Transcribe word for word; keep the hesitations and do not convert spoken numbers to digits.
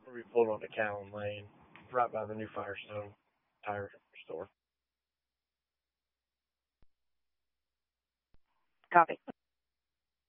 We'll be pulling on to Callan Lane, right by the new Firestone tire store. Copy.